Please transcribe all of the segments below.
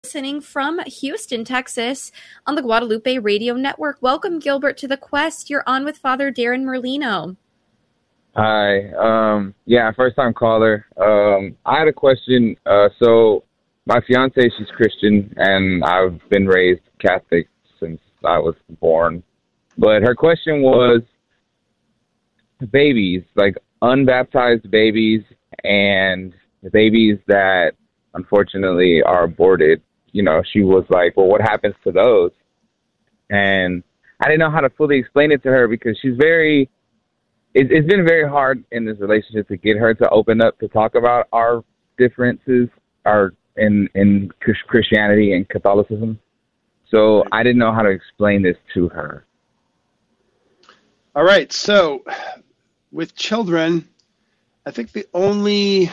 listening from Houston, Texas on the Guadalupe Radio Network. Welcome, Gilbert, to the Quest. You're on with Father Darren Merlino. Hi. First time caller. I had a question. So my fiance, she's Christian, and I've been raised Catholic since I was born. But her question was babies, like unbaptized babies and the babies that unfortunately are aborted. You know, she was like, well, what happens to those? And I didn't know how to fully explain it to her because she's it's been very hard in this relationship to get her to open up to talk about our differences in Christianity and Catholicism. So I didn't know how to explain this to her. All right. So with children, I think the only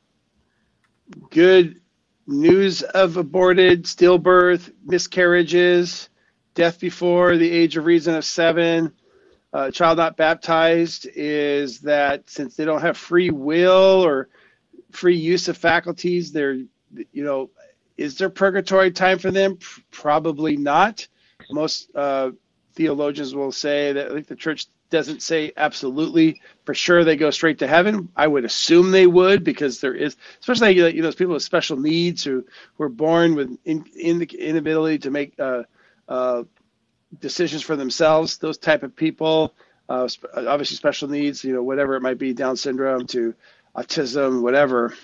good news of aborted, stillbirth, miscarriages, death before the age of reason of 7, child not baptized is that since they don't have free will or free use of faculties, is there purgatory time for them? Probably not. Most theologians will say that, I think the church doesn't say absolutely for sure they go straight to heaven. I would assume they would, because there is, especially those people with special needs who are born with inability to make decisions for themselves. Those type of people, obviously special needs, whatever it might be, Down syndrome to autism, whatever.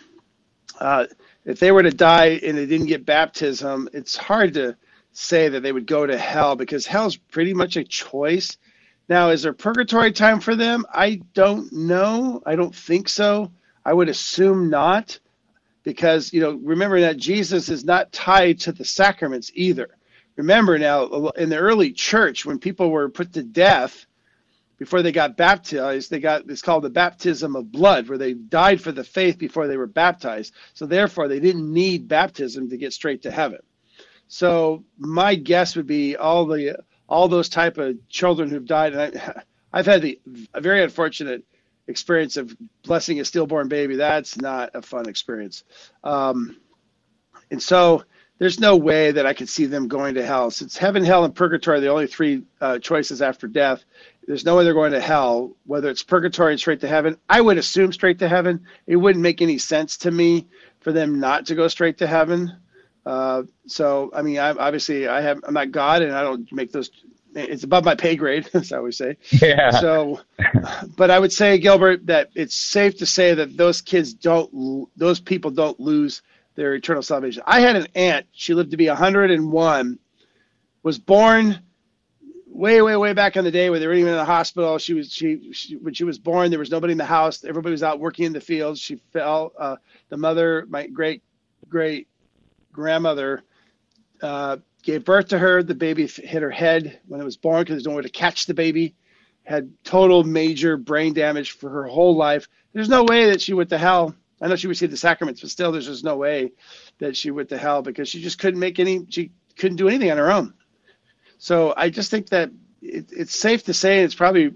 If they were to die and they didn't get baptism, it's hard to say that they would go to hell, because hell's pretty much a choice. Now, is there purgatory time for them? I don't know. I don't think so. I would assume not, because, remember that Jesus is not tied to the sacraments either. Remember now, in the early church, when people were put to death before they got baptized, it's called the baptism of blood, where they died for the faith before they were baptized. So therefore, they didn't need baptism to get straight to heaven. So my guess would be all those type of children who've died. And I've had a very unfortunate experience of blessing a stillborn baby. That's not a fun experience. And so there's no way that I could see them going to hell. Since heaven, hell, and purgatory are the only three choices after death, there's no way they're going to hell. Whether it's purgatory and straight to heaven, I would assume straight to heaven. It wouldn't make any sense to me for them not to go straight to heaven. So, I mean, I'm not God, and I don't make those. It's above my pay grade, as I always say. Yeah. So, but I would say, Gilbert, that it's safe to say that those people don't lose their eternal salvation. I had an aunt. She lived to be 101. Was born way, way, way back in the day, where they were even in the hospital. When she was born, there was nobody in the house. Everybody was out working in the fields. She fell. The mother, my great grandmother, gave birth to her. The baby hit her head when it was born, because there's nowhere to catch the baby. Had total major brain damage for her whole life. There's no way that she went to hell. I know she received the sacraments, but still, there's just no way that she went to hell, because she just she couldn't do anything on her own. So I just think that it's safe to say, it's probably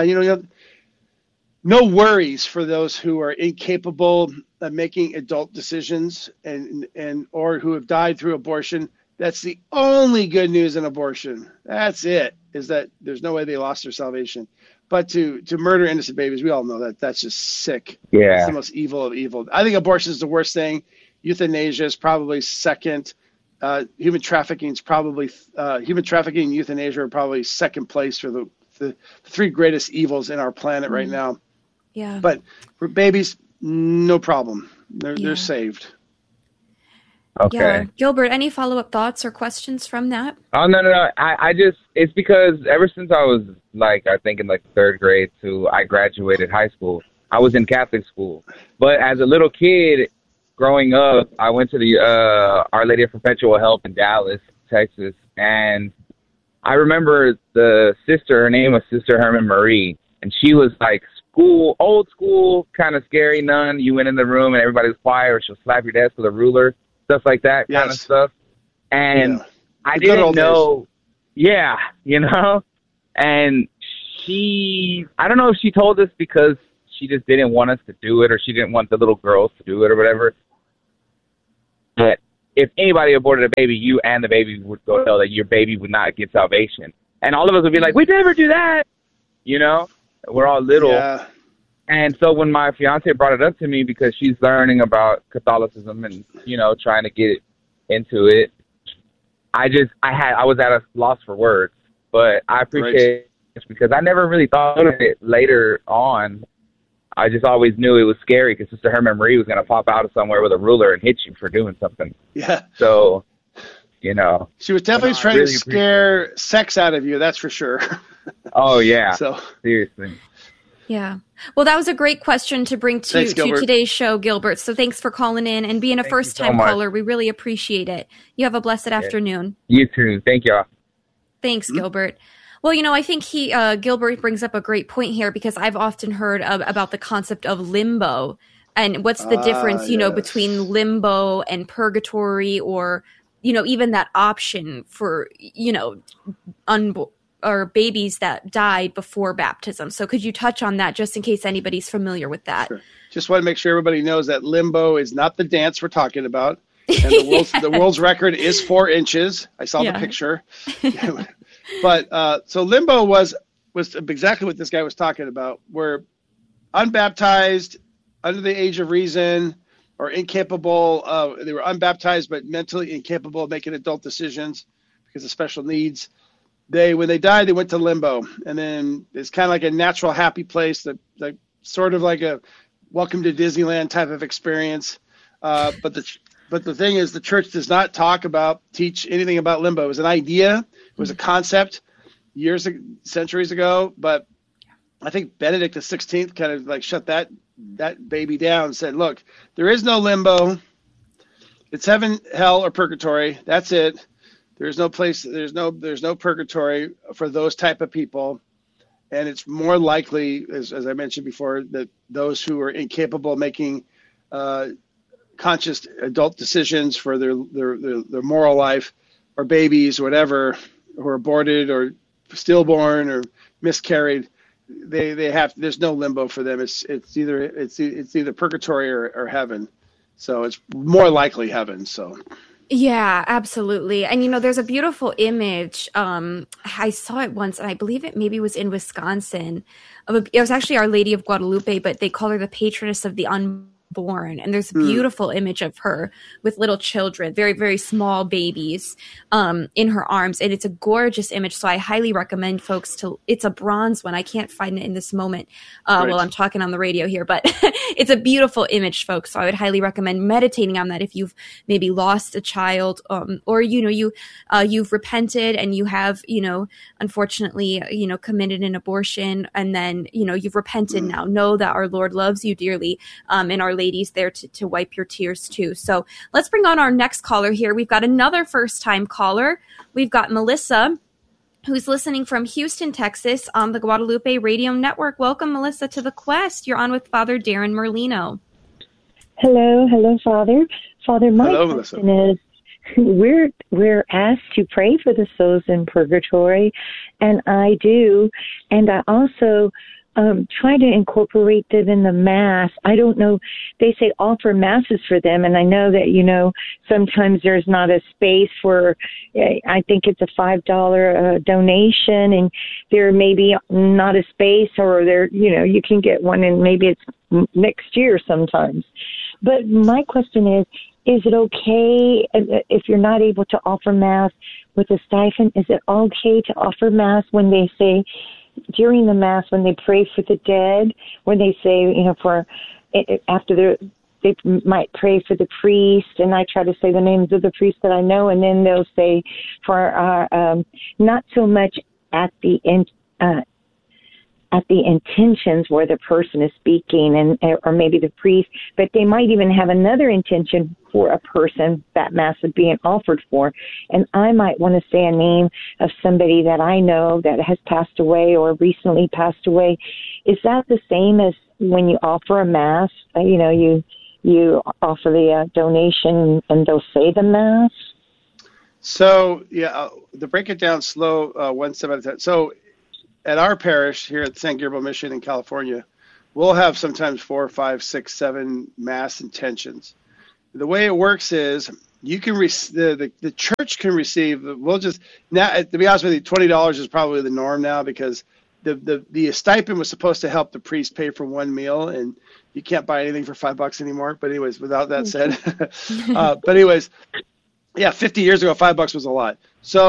no worries for those who are incapable of making adult decisions or who have died through abortion. That's the only good news in abortion. That's it, is that there's no way they lost their salvation. But to murder innocent babies, we all know that that's just sick. Yeah. It's the most evil of evil. I think abortion is the worst thing. Euthanasia is probably second. Human trafficking and euthanasia are probably second place for the three greatest evils in our planet right now. Yeah. But for babies, no problem. They're saved. Okay. Yeah. Gilbert, any follow-up thoughts or questions from that? Oh, no. It's because ever since I was I think in third grade to I graduated high school, I was in Catholic school. But as a little kid growing up, I went to the Our Lady of Perpetual Help in Dallas, Texas. And I remember the sister, her name was Sister Herman Marie. And she was old school, kind of scary nun. You went in the room and everybody was quiet, or she'll slap your desk with a ruler. Stuff like that kind of stuff. And I didn't know. Yeah, and I don't know if she told us because she just didn't want us to do it, or she didn't want the little girls to do it or whatever. But if anybody aborted a baby, you and the baby would go tell that your baby would not get salvation. And all of us would be like, we'd never do that. You know, we're all little. Yeah. And so when my fiance brought it up to me, because she's learning about Catholicism and, you know, trying to get into it, I was at a loss for words. But I appreciate it because I never really thought of it later on. I just always knew it was scary because Sister Herman Marie was going to pop out of somewhere with a ruler and hit you for doing something. Yeah. So, you know. She was definitely trying to scare sex out of you, that's for sure. Oh, yeah. So seriously. Yeah. Well, that was a great question to bring to today's show, Gilbert. So thanks for calling in and being a first-time caller. We really appreciate it. You have a blessed afternoon. You too. Thank y'all. Thanks, Gilbert. Well, you know, I think Gilbert brings up a great point here because I've often heard about the concept of limbo and what's the difference, you know, between limbo and purgatory, or, you know, even that option for, you know, or babies that died before baptism. So could you touch on that just in case anybody's familiar with that? Sure. Just want to make sure everybody knows that limbo is not the dance we're talking about. And the world's record is 4 inches. I saw the picture. But so limbo was exactly what this guy was talking about, where unbaptized, under the age of reason, or incapable, they were unbaptized but mentally incapable of making adult decisions because of special needs. When they died, they went to limbo, and then it's kind of like a natural happy place, that like sort of like a welcome to Disneyland type of experience. But the thing is, the church does not teach anything about limbo. It was an idea. It was a concept centuries ago, but I think Benedict XVI kind of like shut that baby down and said, look, there is no limbo. It's heaven, hell, or purgatory. That's it. There's no place. There's no purgatory for those type of people. And it's more likely, as I mentioned before, that those who are incapable of making conscious adult decisions for their moral life, or babies or whatever, who are aborted or stillborn or miscarried, there's no limbo for them. It's either purgatory or heaven. So it's more likely heaven. So yeah, absolutely. And you know, there's a beautiful image. I saw it once, and I believe it maybe was in Wisconsin. It was actually Our Lady of Guadalupe, but they call her the patroness of the unborn. And there's a beautiful image of her with little children, very, very small babies, in her arms. And it's a gorgeous image. So I highly recommend folks it's a bronze one. I can't find it in this moment while I'm talking on the radio here, but it's a beautiful image, folks. So I would highly recommend meditating on that if you've maybe lost a child, or, you know, you've repented and you have, you know, unfortunately, you know, committed an abortion, and then, you know, you've repented now. Know that our Lord loves you dearly, and Our Lady's there to wipe your tears too. So let's bring on our next caller here. We've got another first-time caller. We've got Melissa, who's listening from Houston, Texas, on the Guadalupe Radio Network. Welcome, Melissa, to the Quest. You're on with Father Darren Merlino. Hello, Father. Father, my question is, we're asked to pray for the souls in purgatory, and I do, and I also try to incorporate them in the Mass. I don't know, they say offer Masses for them, and I know that, you know, sometimes there's not a space for, I think it's a $5 donation, and there may be not a space, or there, you know, you can get one, and maybe it's next year sometimes. But my question is it okay if you're not able to offer Mass with a stipend? Is it okay to offer Mass when they say, during the Mass, when they pray for the dead, when they say, you know, they might pray for the priest, and I try to say the names of the priests that I know, and then they'll say for not so much at the intentions where the person is speaking, or maybe the priest, but they might even have another intention for a person that Mass is being offered for. And I might want to say a name of somebody that I know that has passed away or recently passed away. Is that the same as when you offer a Mass? You know, you offer the donation and they'll say the Mass? So, yeah, to break it down slow, one step at a time. So, at our parish here at San Gabriel Mission in California, we'll have sometimes 4, 5, 6, 7 Mass intentions. The way it works is you can the church can receive. We'll just now, to be honest with you, $20 is probably the norm now, because the stipend was supposed to help the priest pay for one meal, and you can't buy anything for $5 anymore. But anyways, without that said, but anyways, yeah, 50 years ago, $5 was a lot.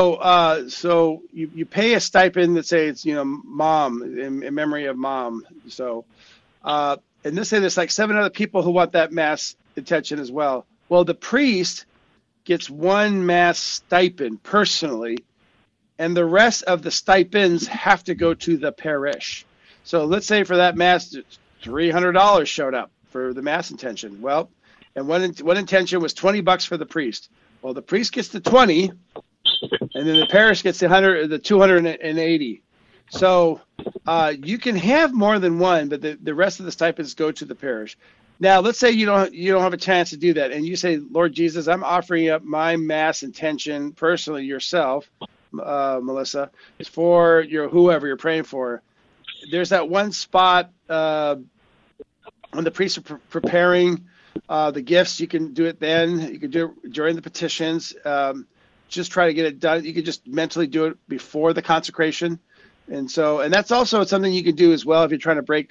So you pay a stipend that say it's, mom, in memory of mom. So and let's say there's like 7 other people who want that mass intention as well. Well, the priest gets one mass stipend personally, and the rest of the stipends have to go to the parish. So let's say for that mass, $300 showed up for the mass intention. Well, and one intention was $20 for the priest. Well, the priest gets the 20, and then the parish gets the 280. So you can have more than one, but the rest of the stipends go to the parish. Now, let's say you don't have a chance to do that, and you say, Lord Jesus, I'm offering up my mass intention personally, yourself, Melissa, for whoever you're praying for. There's that one spot when the priests are preparing the gifts. You can do it then. You can do it during the petitions. Just try to get it done. You can just mentally do it before the consecration, and that's also something you can do as well if you're trying to break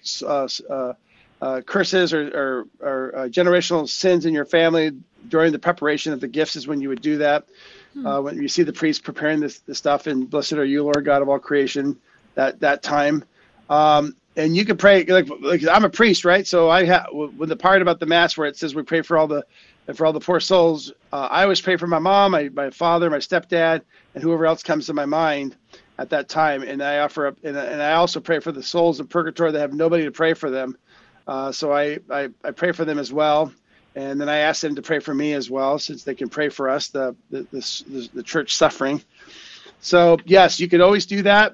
curses or generational sins in your family. During the preparation of the gifts is when you would do that. When you see the priest preparing this stuff, and blessed are you, Lord God of all creation, that time. And you can pray, like I'm a priest, right? So with the part about the mass where it says we pray for all the poor souls, I always pray for my mom, my father, my stepdad, and whoever else comes to my mind at that time. And I offer up, and I also pray for the souls in purgatory that have nobody to pray for them. So I pray for them as well. And then I ask them to pray for me as well, since they can pray for us, the church suffering. So yes, you could always do that.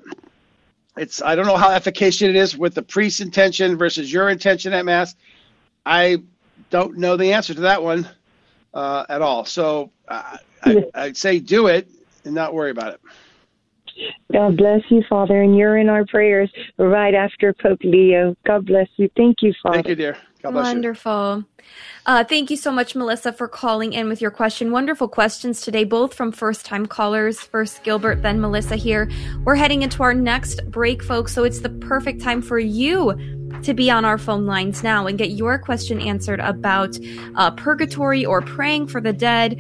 I don't know how efficacious it is with the priest's intention versus your intention at Mass. I don't know the answer to that one at all. So I'd say do it and not worry about it. God bless you, Father, and you're in our prayers right after Pope Leo. God bless you. Thank you, Father. Thank you, dear. God bless Wonderful. Thank you so much, Melissa, for calling in with your question. Wonderful questions today, both from first-time callers. First Gilbert, then Melissa here. We're heading into our next break, folks, so it's the perfect time for you to be on our phone lines now and get your question answered about purgatory or praying for the dead,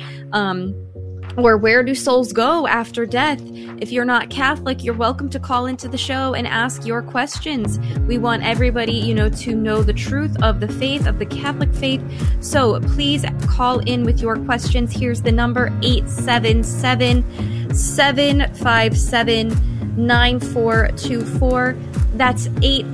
or where do souls go after death? If you're not Catholic, you're welcome to call into the show and ask your questions. We want everybody, to know the truth of the faith, of the Catholic faith. So please call in with your questions. Here's the number, 877-757-9424. That's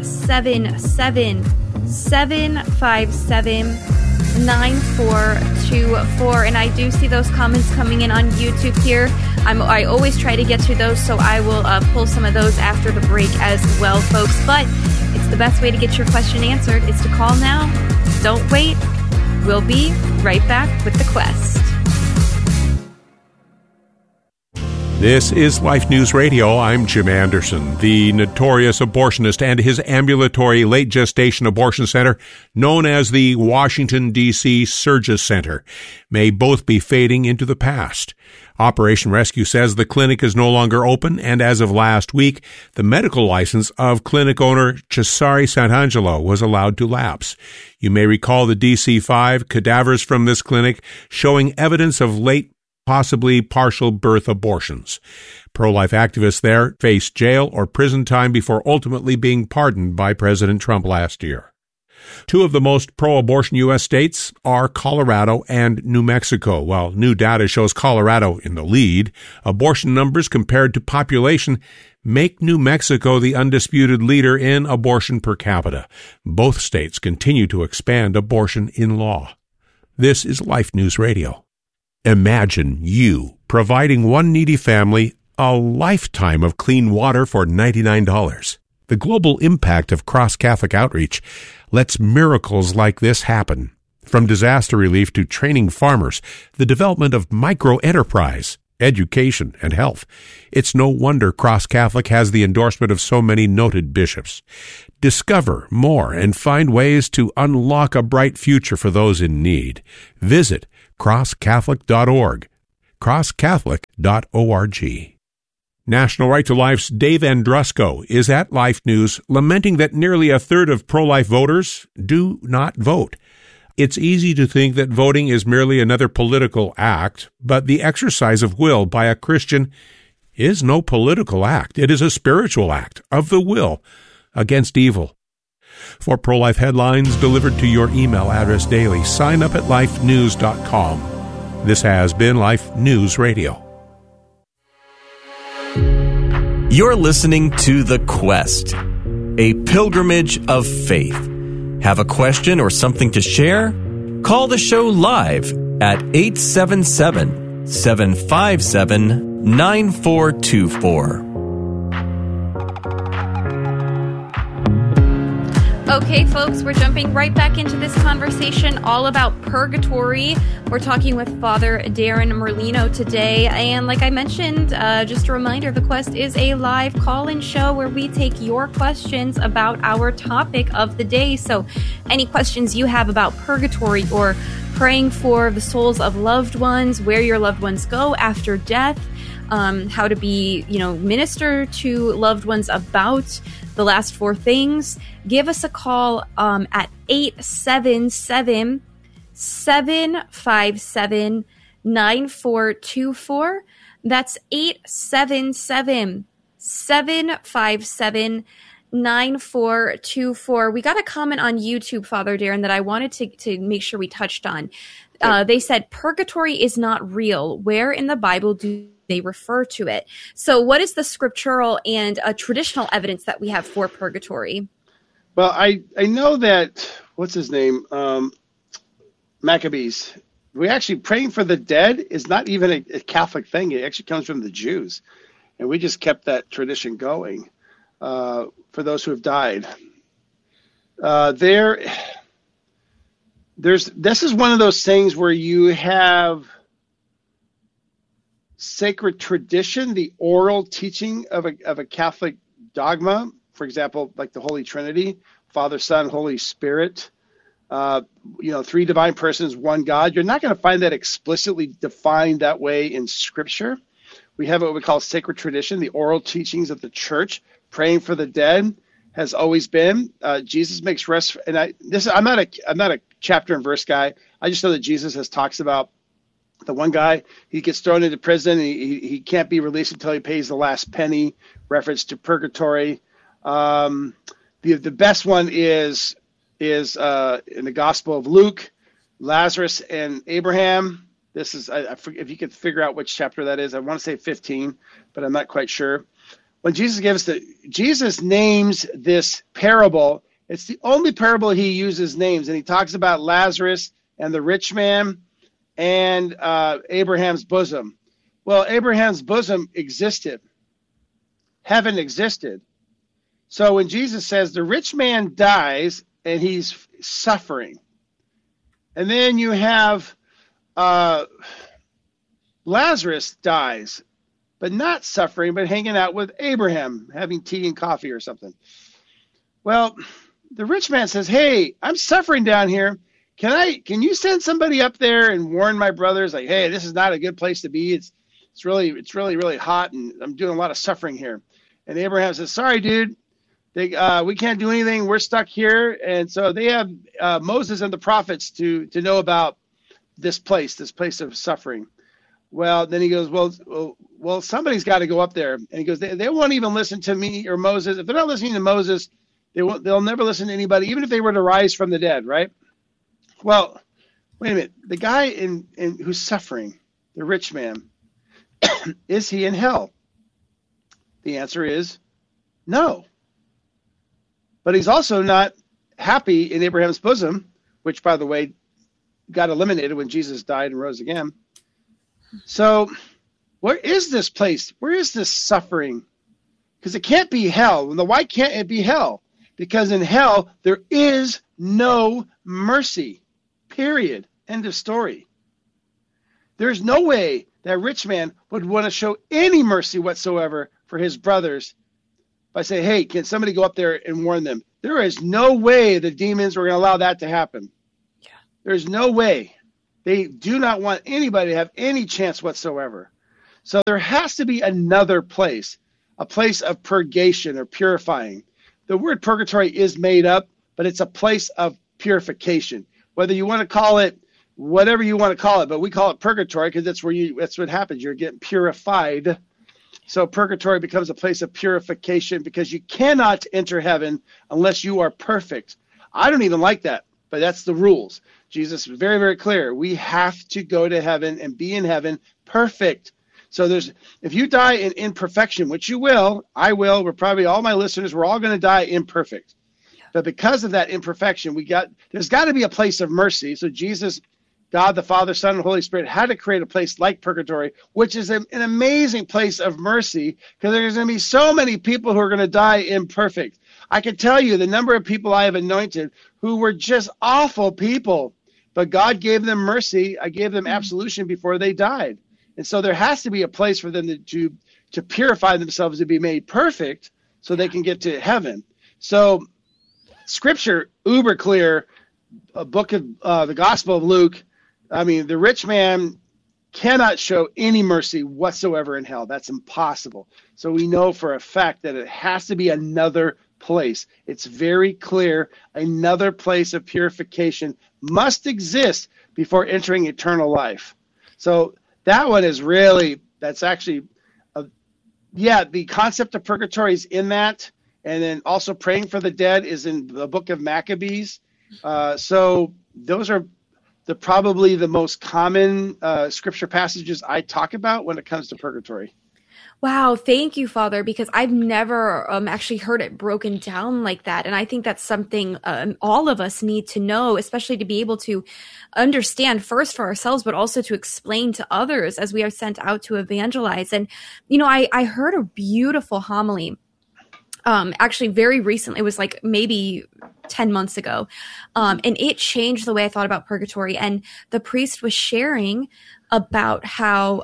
877-757-9424. And I do see those comments coming in on YouTube here. I always try to get to those, so I will pull some of those after the break as well, folks. But it's the best way to get your question answered is to call now. Don't wait. We'll be right back with The Quest. This is Life News Radio. I'm Jim Anderson. The notorious abortionist and his ambulatory late gestation abortion center, known as the Washington, D.C. Surges Center, may both be fading into the past. Operation Rescue says the clinic is no longer open, and as of last week, the medical license of clinic owner Cesare Santangelo was allowed to lapse. You may recall the DC-5 cadavers from this clinic showing evidence of late, possibly partial birth abortions. Pro-life activists there faced jail or prison time before ultimately being pardoned by President Trump last year. Two of the most pro-abortion U.S. states are Colorado and New Mexico. While new data shows Colorado in the lead, abortion numbers compared to population make New Mexico the undisputed leader in abortion per capita. Both states continue to expand abortion in law. This is Life News Radio. Imagine you providing one needy family a lifetime of clean water for $99. The global impact of cross-Catholic outreach lets miracles like this happen. From disaster relief to training farmers, the development of micro-enterprise, education, and health. It's no wonder Cross-Catholic has the endorsement of so many noted bishops. Discover more and find ways to unlock a bright future for those in need. Visit crosscatholic.org. crosscatholic.org. National Right to Life's Dave Andrusko is at Life News lamenting that nearly a third of pro-life voters do not vote. It's easy to think that voting is merely another political act, but the exercise of will by a Christian is no political act. It is a spiritual act of the will against evil. For pro-life headlines delivered to your email address daily, sign up at lifenews.com. This has been Life News Radio. You're listening to The Quest, a pilgrimage of faith. Have a question or something to share? Call the show live at 877-757-9424. Okay, folks, we're jumping right back into this conversation all about purgatory. We're talking with Father Darren Merlino today. And like I mentioned, just a reminder, The Quest is a live call-in show where we take your questions about our topic of the day. So any questions you have about purgatory or praying for the souls of loved ones, where your loved ones go after death, how to be, minister to loved ones about the last four things, give us a call at 877-757-9424. That's 877-757-9424. We got a comment on YouTube, Father Darren, that I wanted to make sure we touched on. They said, purgatory is not real. Where in the Bible do they refer to it? So what is the scriptural and traditional evidence that we have for purgatory? Well, I know that, what's his name? Maccabees. We actually, praying for the dead is not even a Catholic thing. It actually comes from the Jews. And we just kept that tradition going for those who have died. This is one of those things where you have sacred tradition, the oral teaching of a Catholic dogma, for example, like the Holy Trinity, Father, Son, Holy Spirit, three divine persons, one God. You're not going to find that explicitly defined that way in Scripture. We have what we call sacred tradition, the oral teachings of the Church. Praying for the dead has always been. Jesus makes rest, and I'm not a chapter and verse guy. I just know that Jesus talks about the one guy, he gets thrown into prison. He can't be released until he pays the last penny, reference to purgatory. The best one is in the Gospel of Luke, Lazarus and Abraham. This is, if you could figure out which chapter that is, I want to say 15, but I'm not quite sure. When Jesus names this parable, it's the only parable he uses names, and he talks about Lazarus and the rich man and Abraham's bosom. Well, Abraham's bosom existed. Heaven existed. So when Jesus says the rich man dies and he's suffering, and then you have Lazarus dies, but not suffering, but hanging out with Abraham, having tea and coffee or something. Well, the rich man says, hey, I'm suffering down here. Can you send somebody up there and warn my brothers, like, hey, this is not a good place to be. It's really, really hot, and I'm doing a lot of suffering here. And Abraham says, sorry, dude, we can't do anything. We're stuck here. And so they have Moses and the prophets to know about this place of suffering. Well, then he goes, well, somebody's got to go up there. And he goes, they won't even listen to me or Moses. If they're not listening to Moses, they'll never listen to anybody, even if they were to rise from the dead, right? Well, wait a minute. The guy who's suffering, the rich man, is he in hell? The answer is no. But he's also not happy in Abraham's bosom, which, by the way, got eliminated when Jesus died and rose again. So where is this place? Where is this suffering? Because it can't be hell. Why can't it be hell? Because in hell, there is no mercy. Period. End of story. There's no way that rich man would want to show any mercy whatsoever for his brothers by saying, hey, can somebody go up there and warn them? There is no way the demons were going to allow that to happen. Yeah. There's no way. They do not want anybody to have any chance whatsoever. So there has to be another place, a place of purgation or purifying. The word purgatory is made up, but it's a place of purification. Whether you want to call it whatever you want to call it, but we call it purgatory because that's what happens. You're getting purified. So purgatory becomes a place of purification because you cannot enter heaven unless you are perfect. I don't even like that, but that's the rules. Jesus is very, very clear. We have to go to heaven and be in heaven perfect. So if you die in imperfection, which you will, I will, we're probably all my listeners, we're all going to die imperfect. But because of that imperfection, there's got to be a place of mercy. So Jesus, God, the Father, Son, and Holy Spirit had to create a place like purgatory, which is an amazing place of mercy because there's going to be so many people who are going to die imperfect. I can tell you the number of people I have anointed who were just awful people, but God gave them mercy. I gave them absolution before they died. And so there has to be a place for them to purify themselves to be made perfect so they can get to heaven. So Scripture, uber clear, a book of the Gospel of Luke. I mean, the rich man cannot show any mercy whatsoever in hell. That's impossible. So we know for a fact that it has to be another place. It's very clear. Another place of purification must exist before entering eternal life. So that one is really, that's actually, the concept of purgatory is in that. And then also praying for the dead is in the book of Maccabees. So those are probably the most common scripture passages I talk about when it comes to purgatory. Wow, thank you, Father, because I've never actually heard it broken down like that. And I think that's something all of us need to know, especially to be able to understand first for ourselves, but also to explain to others as we are sent out to evangelize. And, I heard a beautiful homily actually very recently. It was like maybe 10 months ago. And it changed the way I thought about purgatory. And the priest was sharing about how,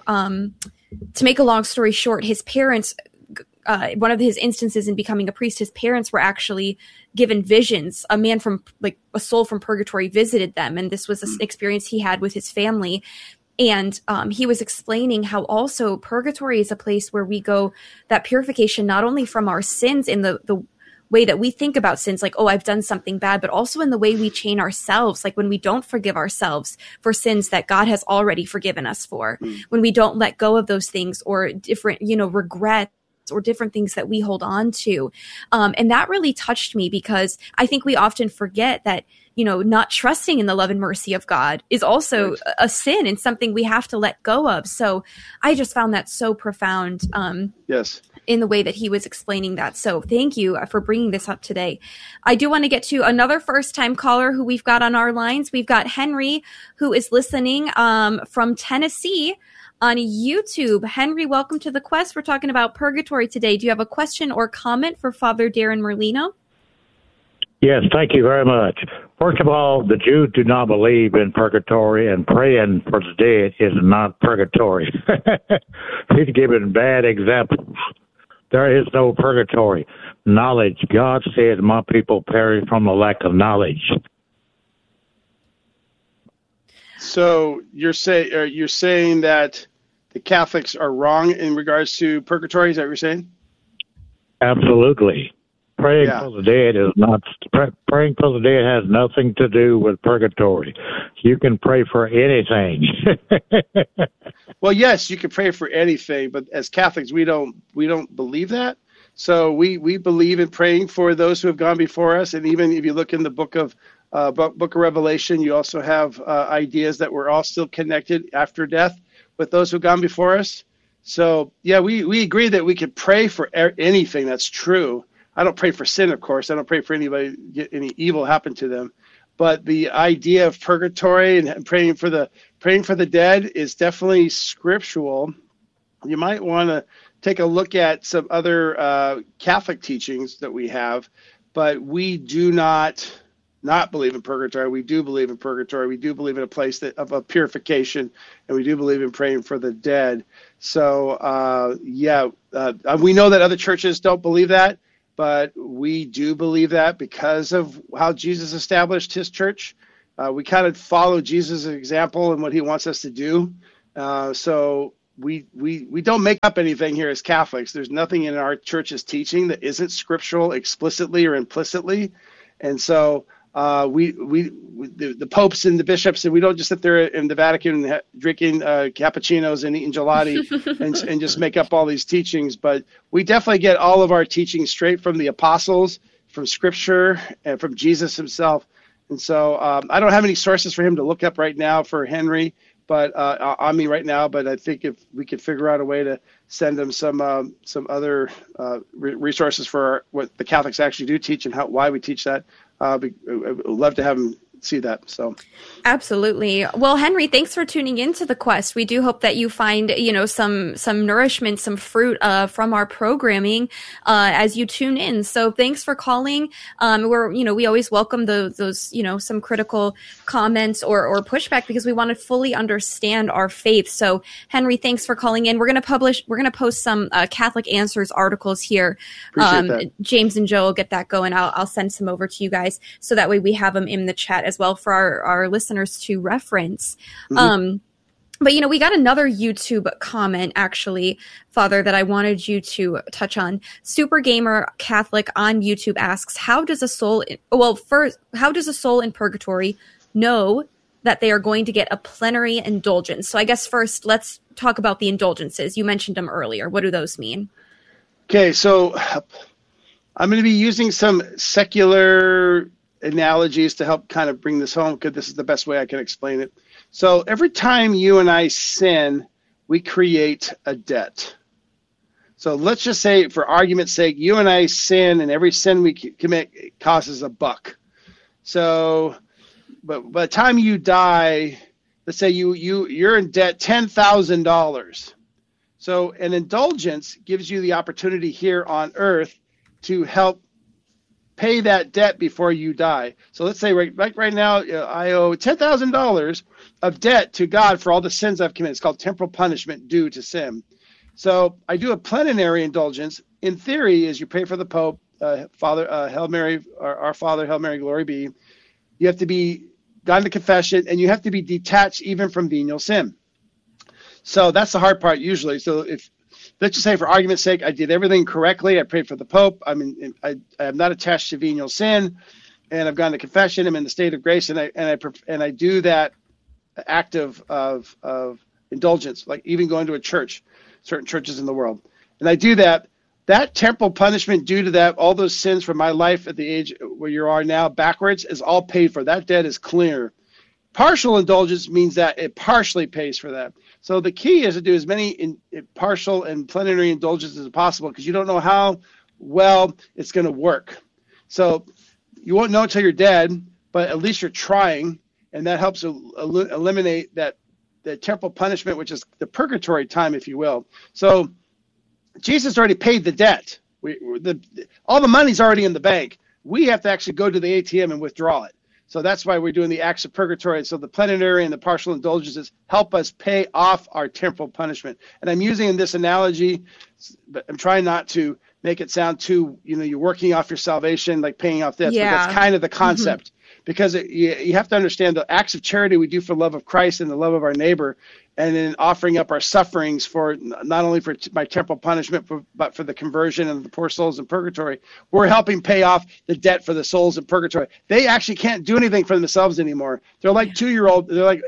to make a long story short, his parents, one of his instances in becoming a priest, his parents were actually given visions. A man from a soul from purgatory visited them. And this was an experience he had with his family. And he was explaining how also purgatory is a place where we go, that purification, not only from our sins in the way that we think about sins, like, oh, I've done something bad, but also in the way we chain ourselves, like when we don't forgive ourselves for sins that God has already forgiven us for, when we don't let go of those things or different, regrets or different things that we hold on to. And that really touched me because I think we often forget that, not trusting in the love and mercy of God is also a sin and something we have to let go of. So I just found that so profound. Yes. In the way that he was explaining that. So thank you for bringing this up today. I do want to get to another first-time caller who we've got on our lines. We've got Henry, who is listening from Tennessee on YouTube. Henry, welcome to the Quest. We're talking about purgatory today. Do you have a question or comment for Father Darren Merlino? Yes, thank you very much. First of all, the Jews do not believe in purgatory, and praying for the dead is not purgatory. He's giving bad examples. There is no purgatory. Knowledge. God said, my people perish from the lack of knowledge. So you're saying that the Catholics are wrong in regards to purgatory? Is that what you're saying? Absolutely. Praying for the dead is not. Praying for the dead has nothing to do with purgatory. You can pray for anything. Well, yes, you can pray for anything, but as Catholics, we don't believe that. So we believe in praying for those who have gone before us, and even if you look in the book of Revelation, you also have ideas that we're all still connected after death with those who've gone before us. So yeah, we agree that we could pray for anything. That's true. I don't pray for sin, of course. I don't pray for anybody get any evil happen to them. But the idea of purgatory and praying for the dead is definitely scriptural. You might want to take a look at some other Catholic teachings that we have, but we do not believe in purgatory. We do believe in purgatory. We do believe in a place of a purification, and we do believe in praying for the dead. So we know that other churches don't believe that. But we do believe that because of how Jesus established his church. we kind of follow Jesus' example and what he wants us to do. So we don't make up anything here as Catholics. There's nothing in our church's teaching that isn't scriptural explicitly or implicitly. And so the popes and the bishops, and we don't just sit there in the Vatican drinking cappuccinos and eating gelati and just make up all these teachings. But we definitely get all of our teachings straight from the apostles, from Scripture, and from Jesus himself. And so I don't have any sources for him to look up right now for Henry, but on me right now. But I think if we could figure out a way to send him some other resources for what the Catholics actually do teach and why we teach that, I would love to have him see that. So absolutely. Well, Henry, thanks for tuning into the Quest. We do hope that you find, some nourishment, some fruit from our programming as you tune in. So thanks for calling. We always welcome those some critical comments or pushback, because we want to fully understand our faith. So Henry, thanks for calling in. We're going to post some Catholic Answers articles here. Appreciate that. James and Joe will get that going. I'll send some over to you guys so that way we have them in the chat as well for our listeners to reference. Mm-hmm. But, we got another YouTube comment, actually, Father, that I wanted you to touch on. Super Gamer Catholic on YouTube asks, how does a soul in purgatory know that they are going to get a plenary indulgence? So I guess first, let's talk about the indulgences. You mentioned them earlier. What do those mean? Okay, so I'm going to be using some secular analogies to help kind of bring this home, because this is the best way I can explain it. So every time you and I sin, we create a debt. So let's just say, for argument's sake, you and I sin, and every sin we commit costs us $1. So, but by the time you die, let's say you're in debt $10,000. So an indulgence gives you the opportunity here on earth to help pay that debt before you die. So let's say right now I owe $10,000 of debt to God for all the sins I've committed. It's called temporal punishment due to sin. So I do a plenary indulgence. In theory, as you pray for the Pope, Father, Hail Mary, our Father, Hail Mary, glory be. You have to be gone to confession, and you have to be detached even from venial sin. So that's the hard part usually. So if, let's just say, for argument's sake, I did everything correctly. I prayed for the Pope. I am not attached to venial sin, and I've gone to confession. I'm in the state of grace, and I do that act of indulgence, like even going to a church, certain churches in the world, and I do that. That temporal punishment due to that, all those sins from my life at the age where you are now backwards, is all paid for. That debt is clear. Partial indulgence means that it partially pays for that. So the key is to do as many partial and plenary indulgences as possible, because you don't know how well it's going to work. So you won't know until you're dead, but at least you're trying, and that helps eliminate that temporal punishment, which is the purgatory time, if you will. So Jesus already paid the debt. All the money's already in the bank. We have to actually go to the ATM and withdraw it. So that's why we're doing the acts of purgatory. So the plenary and the partial indulgences help us pay off our temporal punishment. And I'm using this analogy, but I'm trying not to make it sound too, you're working off your salvation, like paying off debts. Yeah. But that's kind of the concept. Mm-hmm. Because you have to understand the acts of charity we do for love of Christ and the love of our neighbor, and then offering up our sufferings for not only for my temporal punishment, but for the conversion of the poor souls in purgatory. We're helping pay off the debt for the souls in purgatory. They actually can't do anything for themselves anymore. They're like 2-year-old. They're like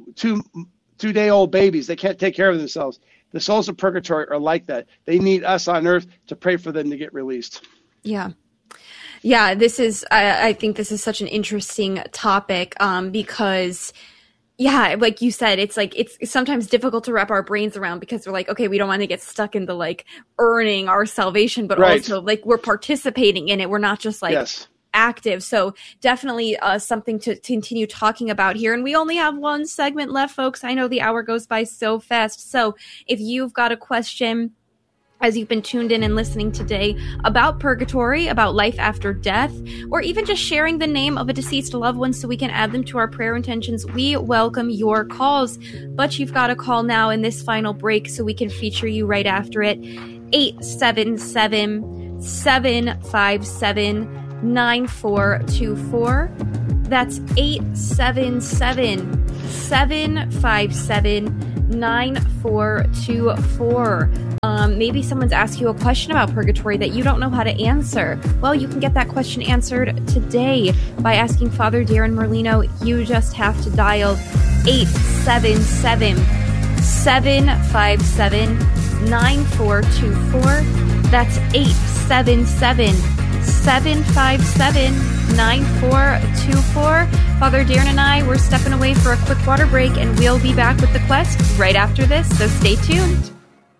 two-day-old babies. They can't take care of themselves. The souls of purgatory are like that. They need us on earth to pray for them to get released. Yeah. Yeah, I think this is such an interesting topic because, yeah, like you said, it's sometimes difficult to wrap our brains around, because we're like, okay, we don't want to get stuck in the earning our salvation, but right. Also we're participating in it. We're not just yes. active. So definitely something to continue talking about here. And we only have one segment left, folks. I know the hour goes by so fast. So if you've got a question, as you've been tuned in and listening today, about purgatory, about life after death, or even just sharing the name of a deceased loved one so we can add them to our prayer intentions, we welcome your calls. But you've got to call now in this final break so we can feature you right after it. 877-757-9424. That's 877-757-9424. Maybe someone's asked you a question about purgatory that you don't know how to answer. Well, you can get that question answered today by asking Father Darren Merlino. You just have to dial 877-757-9424. That's 877-757-9424. Father Darren and I, we're stepping away for a quick water break, and we'll be back with the quest right after this, so stay tuned.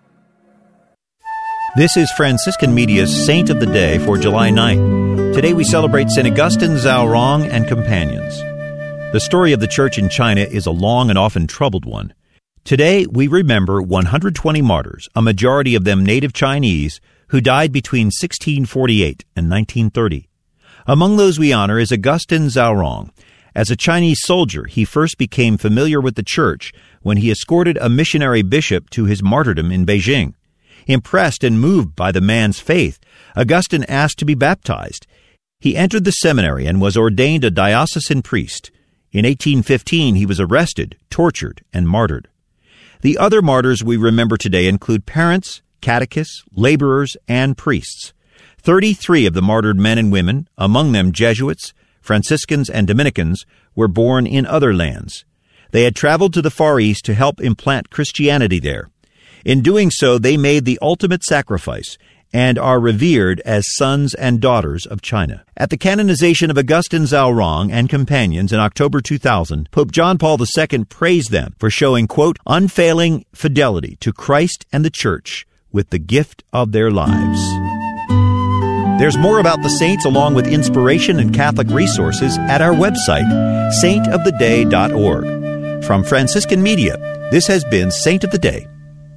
This is Franciscan Media's Saint of the Day for July 9th. Today we celebrate St. Augustine Zhaorong and companions. The story of the Church in China is a long and often troubled one. Today we remember 120 martyrs, a majority of them native Chinese, who died between 1648 and 1930. Among those we honor is Augustine Zhaorong. As a Chinese soldier, he first became familiar with the Church when he escorted a missionary bishop to his martyrdom in Beijing. Impressed and moved by the man's faith, Augustine asked to be baptized. He entered the seminary and was ordained a diocesan priest. In 1815, he was arrested, tortured, and martyred. The other martyrs we remember today include parents, catechists, laborers, and priests. 33 of the martyred men and women, among them Jesuits, Franciscans, and Dominicans, were born in other lands. They had traveled to the Far East to help implant Christianity there. In doing so, they made the ultimate sacrifice and are revered as sons and daughters of China. At the canonization of Augustine Zhaorong and companions in October 2000, Pope John Paul II praised them for showing, quote, unfailing fidelity to Christ and the Church with the gift of their lives. There's more about the saints along with inspiration and Catholic resources at our website, saintoftheday.org. From Franciscan Media, this has been Saint of the Day.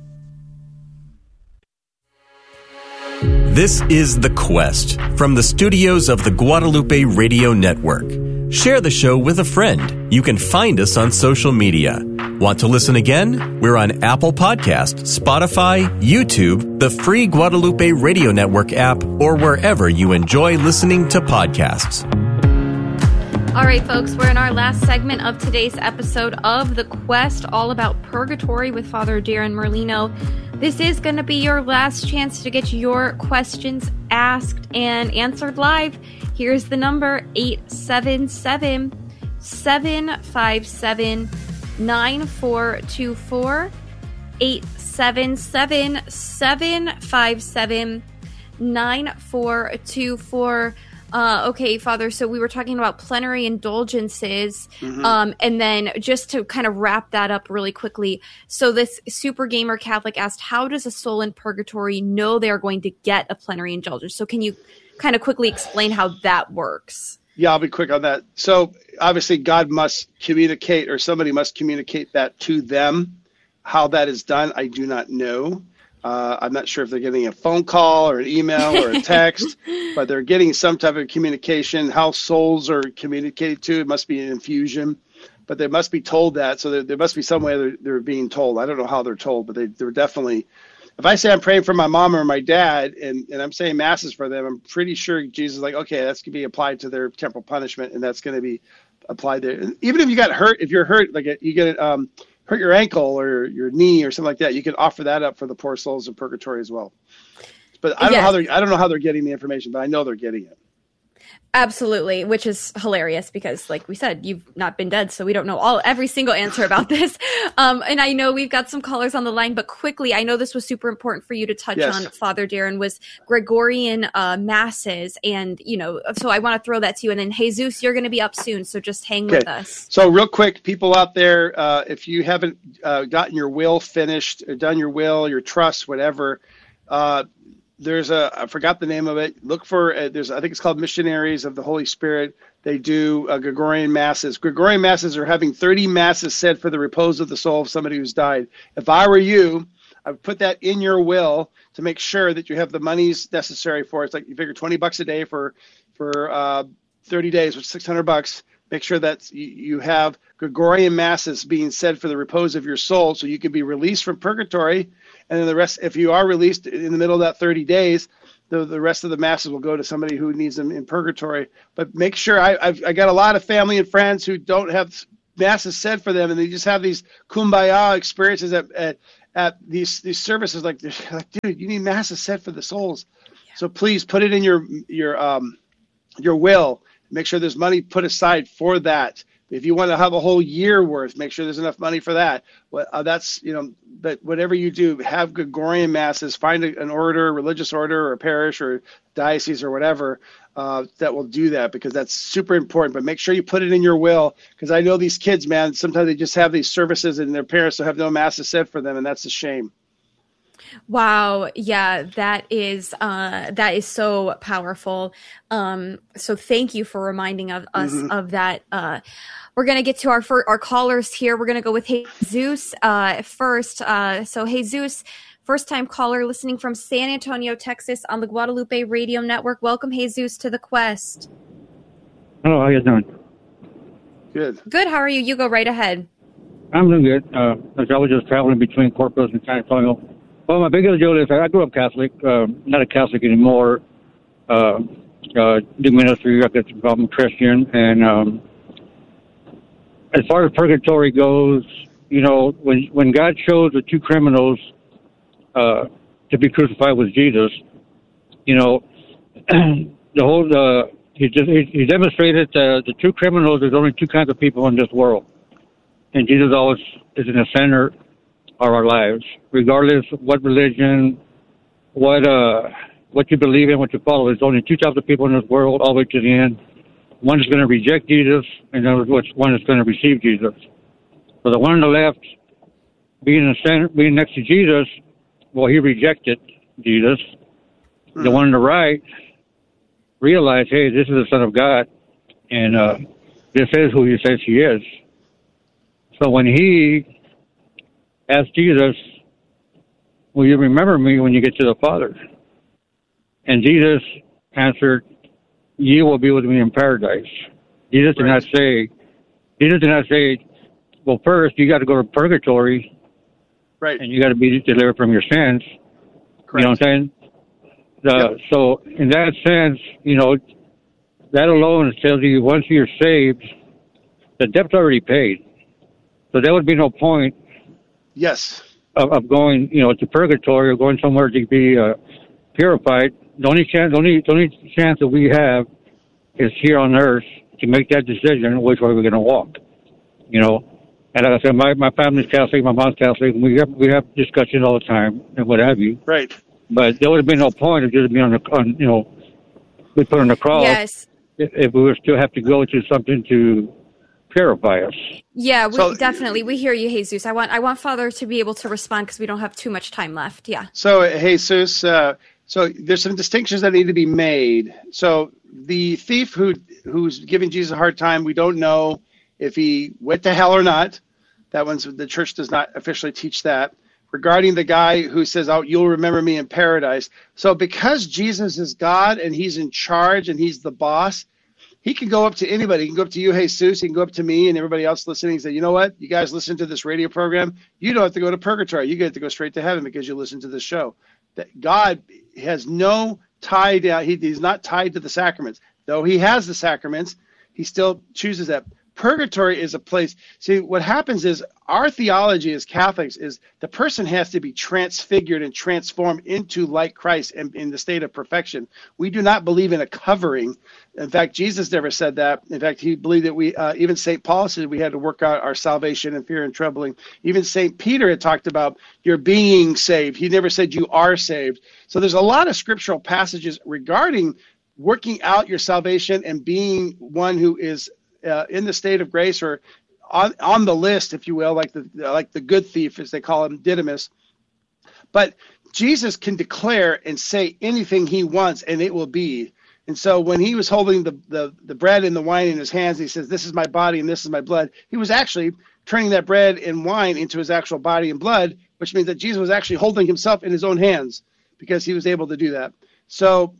This is The Quest from the studios of the Guadalupe Radio Network. Share the show with a friend. You can find us on social media. Want to listen again? We're on Apple Podcasts, Spotify, YouTube, the free Guadalupe Radio Network app, or wherever you enjoy listening to podcasts. All right, folks, we're in our last segment of today's episode of The Quest, all about purgatory with Father Darren Merlino. This is going to be your last chance to get your questions asked and answered live. Here's the number, 877-757-9424, 877-757-9424. Okay, Father, so we were talking about plenary indulgences, and then just to kind of wrap that up really quickly, so this Super Gamer Catholic asked, how does a soul in purgatory know they're going to get a plenary indulgence? So can you kind of quickly explain how that works? Yeah, I'll be quick on that. So obviously God must communicate, or somebody must communicate that to them. How that is done, I do not know. I'm not sure if they're getting a phone call or an email or a text, but they're getting some type of communication. How souls are communicated to, it must be an infusion, but they must be told that. So there must be some way they're being told. I don't know how they're told, but they're definitely. If I say I'm praying for my mom or my dad and I'm saying masses for them, I'm pretty sure Jesus is like, okay, that's going to be applied to their temporal punishment, and that's going to be applied there. And even if you got hurt, if you're hurt, like you get hurt your ankle or your knee or something like that, you can offer that up for the poor souls in purgatory as well. But I don't know how they're getting the information, but I know they're getting it. Absolutely, which is hilarious because, like we said, you've not been dead, so we don't know every single answer about this. And I know we've got some callers on the line, but quickly, I know this was super important for you to touch on, Father Darren, was Gregorian masses, and so I want to throw that to you. And then Jesus, you're going to be up soon, so just hang with us. So real quick, people out there, if you haven't gotten your will finished, or done your will, your trust, whatever. There's I forgot the name of it. Look for, I think it's called Missionaries of the Holy Spirit. They do Gregorian masses. Gregorian masses are having 30 masses said for the repose of the soul of somebody who's died. If I were you, I would put that in your will to make sure that you have the monies necessary for it. It's like you figure $20 a day for 30 days, which is $600. Make sure that you have Gregorian masses being said for the repose of your soul, so you can be released from purgatory. And then the rest, if you are released in the middle of that 30 days, the rest of the masses will go to somebody who needs them in purgatory. But make sure, I got a lot of family and friends who don't have masses said for them, and they just have these kumbaya experiences at these services. Like, dude, you need masses said for the souls. Yeah. So please put it in your will. Make sure there's money put aside for that. If you want to have a whole year worth, make sure there's enough money for that. That's, but whatever you do, have Gregorian masses, find an order, religious order or a parish or diocese or whatever that will do that, because that's super important. But make sure you put it in your will, because I know these kids, man, sometimes they just have these services and their parents will have no masses said for them, and that's a shame. Wow. Yeah, that is so powerful. So thank you for reminding us of that. We're going to get to our callers here. We're going to go with Jesus first. So Jesus, first-time caller listening from San Antonio, Texas on the Guadalupe Radio Network. Welcome, Jesus, to the Quest. Hello, how you doing? Good. Good. How are you? You go right ahead. I'm doing good. I was just traveling between Corpus and San Antonio. Well, my biggest deal is I grew up Catholic, not a Catholic anymore. Do ministry, I guess I'm Christian. And as far as purgatory goes, when God chose the two criminals to be crucified with Jesus, he demonstrated the two criminals. There's only two kinds of people in this world, and Jesus always is in the center of our lives, regardless of what religion, what you believe in, what you follow. There's only two types of people in this world, all the way to the end. One is going to reject Jesus, and one is going to receive Jesus. So the one on the left, being in the center, being next to Jesus, well, he rejected Jesus. The one on the right realized, hey, this is the Son of God, and this is who he says he is. So when he asked Jesus, will you remember me when you get to the Father? And Jesus answered, you will be with me in paradise. Jesus did not say, well, first you got to go to purgatory, right? And you got to be delivered from your sins. Correct. You know what I'm saying? Yep. So in that sense, that alone tells you once you're saved, the debt's already paid. So there would be no point. Yes. Of going, to purgatory or going somewhere to be purified. The only chance that we have is here on earth to make that decision which way we're going to walk. And like I said, my family's Catholic, my mom's Catholic, and we have discussions all the time and what have you. Right. But there would have been no point of just being we put on the cross. Yes. If we would still have to go to something to purify us. Yeah, definitely. We hear you, Jesus. I want Father to be able to respond because we don't have too much time left. Yeah. So, Jesus, so there's some distinctions that need to be made. So the thief who's giving Jesus a hard time, we don't know if he went to hell or not. The church does not officially teach that. Regarding the guy who says, oh, you'll remember me in paradise. So because Jesus is God and he's in charge and he's the boss, he can go up to anybody. He can go up to you, Jesus. He can go up to me and everybody else listening and say, you know what? You guys listen to this radio program. You don't have to go to purgatory. You get to go straight to heaven because you listen to this show. That God has no tie down. He's not tied to the sacraments. Though he has the sacraments, he still chooses that. Purgatory is a place. See, what happens is our theology as Catholics is the person has to be transfigured and transformed into like Christ and in the state of perfection. We do not believe in a covering. In fact, Jesus never said that. In fact, he believed that even St. Paul said we had to work out our salvation in fear and trembling. Even St. Peter had talked about you're being saved. He never said you are saved. So there's a lot of scriptural passages regarding working out your salvation and being one who is in the state of grace or on the list, if you will, like the good thief, as they call him, Didymus. But Jesus can declare and say anything he wants, and it will be. And so when he was holding the bread and the wine in his hands, he says, this is my body and this is my blood. He was actually turning that bread and wine into his actual body and blood, which means that Jesus was actually holding himself in his own hands because he was able to do that. So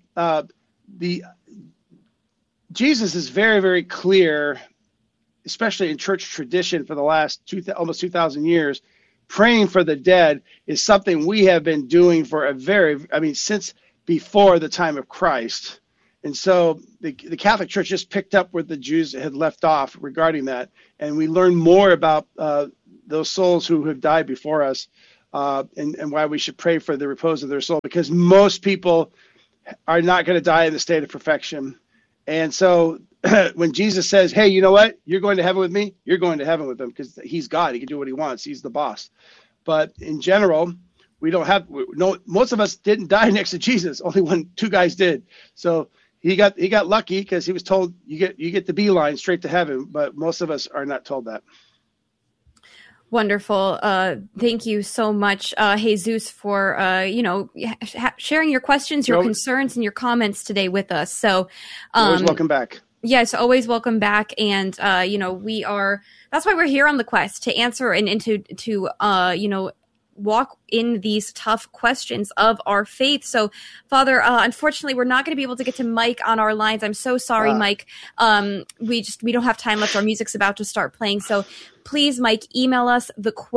Jesus is very, very clear, especially in church tradition for the last almost 2,000 years. Praying for the dead is something we have been doing for since before the time of Christ. And so the Catholic Church just picked up where the Jews had left off regarding that. And we learn more about those souls who have died before us and why we should pray for the repose of their soul, because most people are not going to die in the state of perfection. And so when Jesus says, hey, you know what? You're going to heaven with me. You're going to heaven with him because he's God. He can do what he wants. He's the boss. But in general, most of us didn't die next to Jesus. Only two guys did. So he got lucky because he was told you get the beeline straight to heaven. But most of us are not told that. Wonderful. Thank you so much, Jesus, for sharing your questions, your concerns, and your comments today with us. So, always welcome back. Yes, always welcome back. And that's why we're here on the quest, to answer and to walk in these tough questions of our faith. So, Father, unfortunately, we're not going to be able to get to Mike on our lines. I'm so sorry, Mike. We don't have time left. Our music's about to start playing. So please, Mike, email us,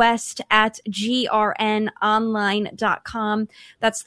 thequest@grnonline.com. That's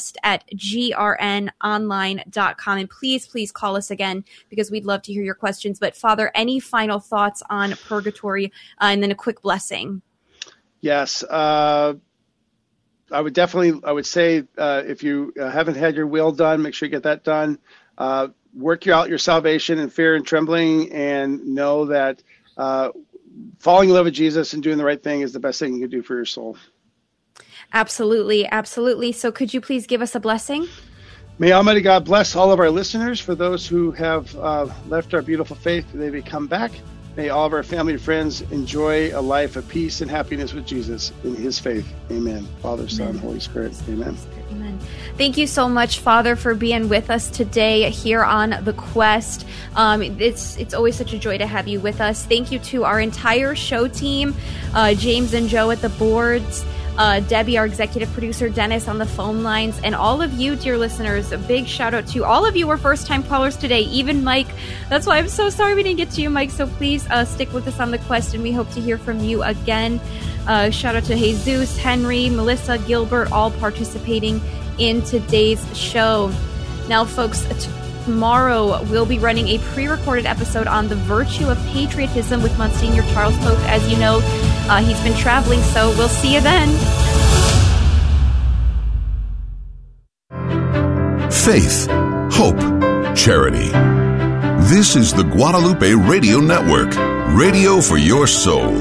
thequest@grnonline.com. And please call us again, because we'd love to hear your questions. But Father, any final thoughts on purgatory and then a quick blessing? Yes. I would say if you haven't had your will done, make sure you get that done. Work out your salvation in fear and trembling, and know that falling in love with Jesus and doing the right thing is the best thing you can do for your soul. Absolutely. Absolutely. So could you please give us a blessing? May Almighty God bless all of our listeners. For those who have left our beautiful faith, they may come back. May all of our family and friends enjoy a life of peace and happiness with Jesus in his faith. Amen. Father, Son, Holy Spirit. Amen. Amen. Thank you so much, Father, for being with us today here on The Quest. It's always such a joy to have you with us. Thank you to our entire show team, James and Joe at the boards, Debbie, our executive producer, Dennis on the phone lines, and all of you, dear listeners. A big shout out to all of you. Were first-time callers today, even Mike. That's why I'm so sorry we didn't get to you, Mike. So please stick with us on The Quest, and we hope to hear from you again. Shout out to Jesus, Henry, Melissa, Gilbert, all participating in today's show. Now, folks, tomorrow we'll be running a pre-recorded episode on the virtue of patriotism with Monsignor Charles Pope. As you know, he's been traveling, so we'll see you then. Faith, hope, charity. This is the Guadalupe Radio Network, radio for your soul.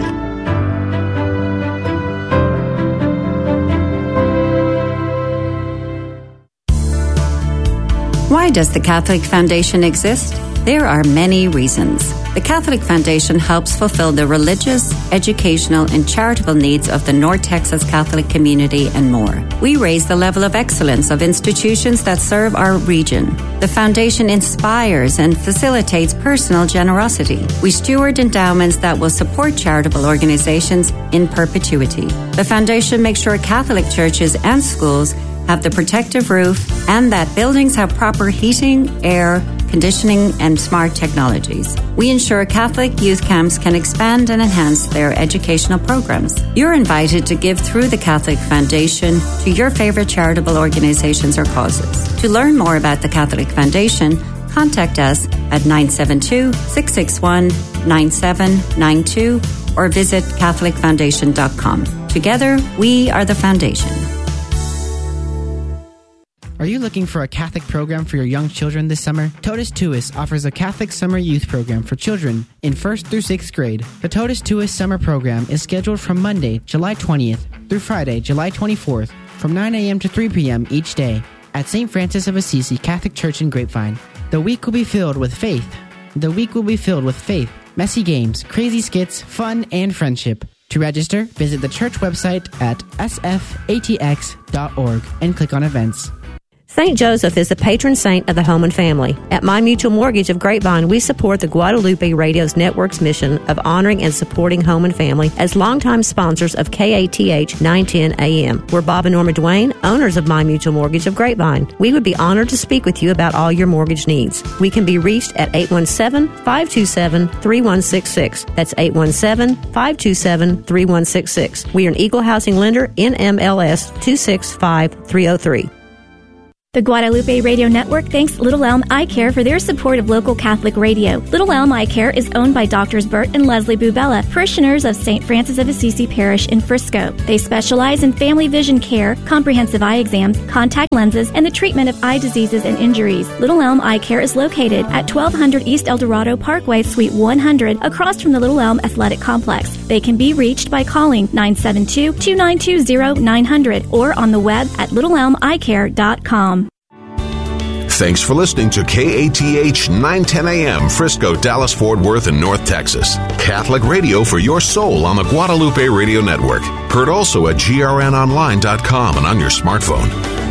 Why does the Catholic Foundation exist? There are many reasons. The Catholic Foundation helps fulfill the religious, educational, and charitable needs of the North Texas Catholic community and more. We raise the level of excellence of institutions that serve our region. The Foundation inspires and facilitates personal generosity. We steward endowments that will support charitable organizations in perpetuity. The Foundation makes sure Catholic churches and schools have the protective roof and that buildings have proper heating, air, conditioning, and smart technologies. We ensure Catholic youth camps can expand and enhance their educational programs. You're invited to give through the Catholic Foundation to your favorite charitable organizations or causes. To learn more about the Catholic Foundation, contact us at 972-661-9792 or visit CatholicFoundation.com. Together, we are the Foundation. Are you looking for a Catholic program for your young children this summer? Totus Tuus offers a Catholic summer youth program for children in 1st through 6th grade. The Totus Tuus summer program is scheduled from Monday, July 20th through Friday, July 24th from 9 a.m. to 3 p.m. each day at St. Francis of Assisi Catholic Church in Grapevine. The week will be filled with faith. Messy games, crazy skits, fun, and friendship. To register, visit the church website at sfatx.org and click on events. St. Joseph is the patron saint of the home and family. At My Mutual Mortgage of Grapevine, we support the Guadalupe Radio's network's mission of honoring and supporting home and family as longtime sponsors of KATH 910 AM. We're Bob and Norma Duane, owners of My Mutual Mortgage of Grapevine. We would be honored to speak with you about all your mortgage needs. We can be reached at 817-527-3166. That's 817-527-3166. We are an equal housing lender, NMLS 265303. The Guadalupe Radio Network thanks Little Elm Eye Care for their support of local Catholic radio. Little Elm Eye Care is owned by Drs. Bert and Leslie Bubella, parishioners of St. Francis of Assisi Parish in Frisco. They specialize in family vision care, comprehensive eye exams, contact lenses, and the treatment of eye diseases and injuries. Little Elm Eye Care is located at 1200 East El Dorado Parkway, Suite 100, across from the Little Elm Athletic Complex. They can be reached by calling 972-292-0900 or on the web at littleelmeyecare.com. Thanks for listening to KATH 910 AM, Frisco, Dallas, Fort Worth, and North Texas. Catholic radio for your soul on the Guadalupe Radio Network. Heard also at grnonline.com and on your smartphone.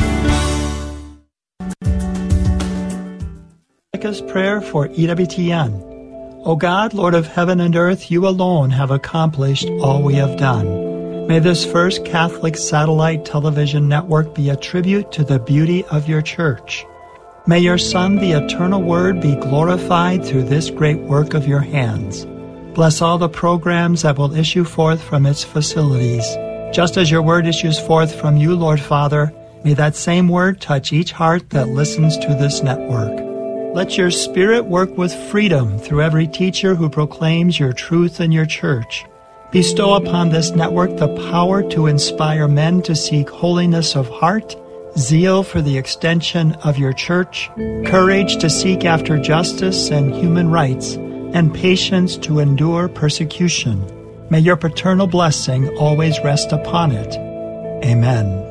Prayer for EWTN. O God, Lord of heaven and earth, you alone have accomplished all we have done. May this first Catholic satellite television network be a tribute to the beauty of your church. May your Son, the eternal Word, be glorified through this great work of your hands. Bless all the programs that will issue forth from its facilities. Just as your Word issues forth from you, Lord Father, may that same Word touch each heart that listens to this network. Let your Spirit work with freedom through every teacher who proclaims your truth in your church. Bestow upon this network the power to inspire men to seek holiness of heart, zeal for the extension of your church, courage to seek after justice and human rights, and patience to endure persecution. May your paternal blessing always rest upon it. Amen.